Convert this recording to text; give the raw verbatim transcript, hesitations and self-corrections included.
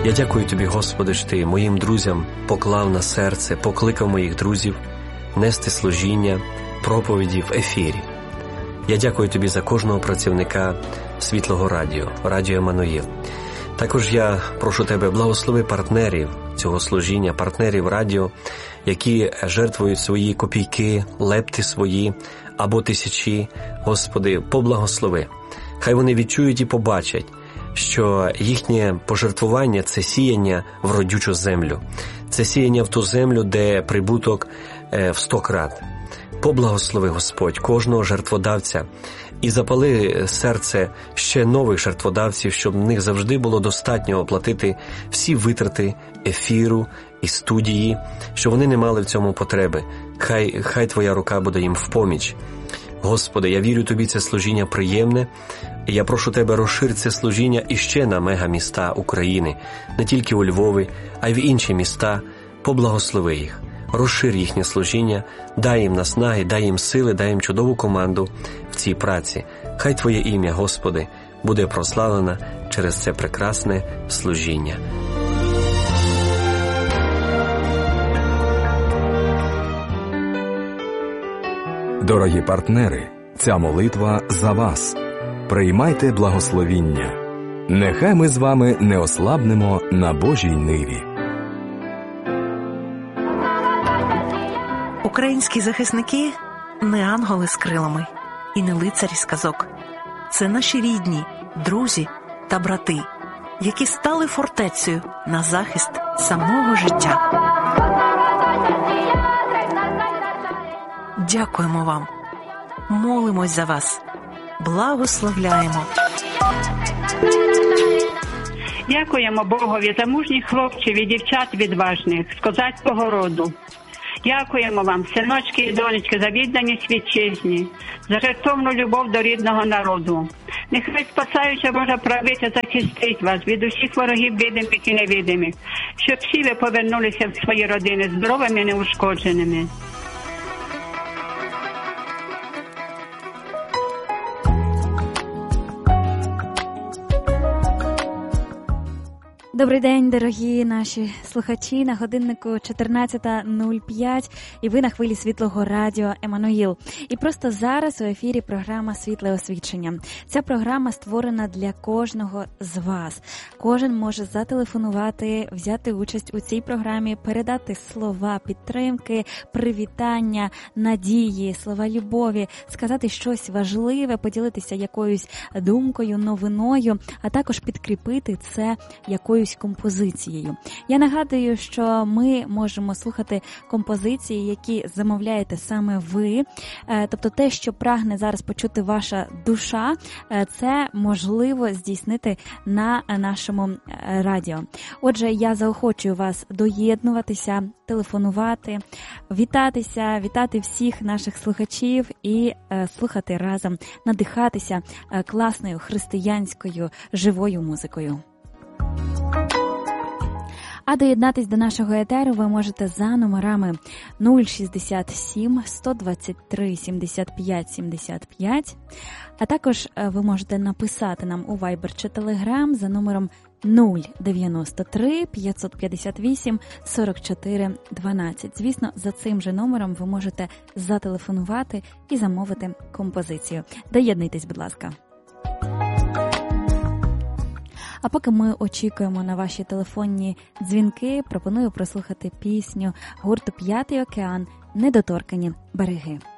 Я дякую Тобі, Господи, що Ти моїм друзям поклав на серце, покликав моїх друзів нести служіння, проповіді в ефірі. Я дякую Тобі за кожного працівника Світлого Радіо, Радіо Еммануїл. Також я прошу Тебе, благослови партнерів цього служіння, партнерів радіо, які жертвують свої копійки, лепти свої або тисячі. Господи, поблагослови. Хай вони відчують і побачать, що їхнє пожертвування – це сіяння в родючу землю. Це сіяння в ту землю, де прибуток в сто крат. Поблагослови, Господь, кожного жертводавця і запали серце ще нових жертводавців, щоб в них завжди було достатньо оплатити всі витрати ефіру і студії, щоб вони не мали в цьому потреби. Хай, хай Твоя рука буде їм в поміч. Господи, я вірю Тобі, це служіння приємне. І я прошу Тебе, розшир це служіння іще на мегаміста України, не тільки у Львові, а й в інші міста. Поблагослови їх, розшир їхнє служіння, дай їм наснаги, дай їм сили, дай їм чудову команду в цій праці. Хай Твоє ім'я, Господи, буде прославлено через це прекрасне служіння. Дорогі партнери, ця молитва за вас. Приймайте благословіння. Нехай ми з вами не ослабнемо на Божій ниві. Українські захисники – не ангели з крилами і не лицарі з казок. Це наші рідні, друзі та брати, які стали фортецею на захист самого життя. Дякуємо вам. Молимось за вас. Благословляємо. Дякуємо Богові за мужніх хлопців і дівчат відважних з козацького роду. Дякуємо вам, синочки і донечки, за відданість вітчизні, за жертовну любов до рідного народу. Нехай спасаюча Божа правиця захистить вас від усіх ворогів видимих і невидимих, щоб всі ви повернулися в свої родини здоровими і неушкодженими. Добрий день, дорогі наші слухачі. На годиннику чотирнадцята нуль п'ять і ви на хвилі Світлого Радіо Еммануїл. І просто зараз у ефірі програма «Світле освічення». Ця програма створена для кожного з вас. Кожен може зателефонувати, взяти участь у цій програмі, передати слова підтримки, привітання, надії, слова любові, сказати щось важливе, поділитися якоюсь думкою, новиною, а також підкріпити це якоюсь композицією. Я нагадую, що ми можемо слухати композиції, які замовляєте саме ви. Тобто те, що прагне зараз почути ваша душа, це можливо здійснити на нашому радіо. Отже, я заохочую вас доєднуватися, телефонувати, вітатися, вітати всіх наших слухачів і слухати разом, надихатися класною християнською живою музикою. А доєднатись до нашого етеру ви можете за номерами нуль шістдесят сім сто двадцять три сімдесят п'ять сімдесят п'ять, а також ви можете написати нам у Viber чи Telegram за номером нуль дев'яносто три п'ятсот п'ятдесят вісім сорок чотири дванадцять. Звісно, за цим же номером ви можете зателефонувати і замовити композицію. Доєднуйтесь, будь ласка. А поки ми очікуємо на ваші телефонні дзвінки, пропоную прослухати пісню гурту «П'ятий океан» «Недоторкані береги».